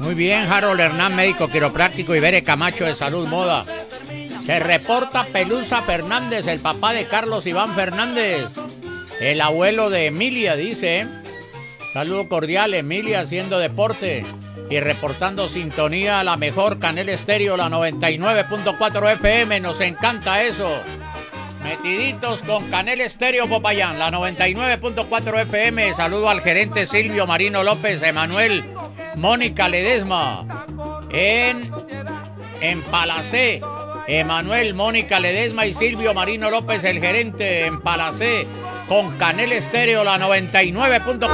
Muy bien, Harold Hernán, médico quiropráctico, y Bere Camacho de Salud Moda. Se reporta Pelusa Fernández, el papá de Carlos Iván Fernández, el abuelo de Emilia, dice. Saludo cordial, Emilia, haciendo deporte y reportando sintonía a la mejor Canal Estéreo, la 99.4 FM. Nos encanta eso. Metiditos con Canal Estéreo Popayán, la 99.4 FM. Saludo al gerente Silvio Marino López, Emanuel, Mónica Ledesma en Palacé. Emanuel, Mónica Ledesma y Silvio Marino López, el gerente en Palacé, con Canal Estéreo, la 99.4.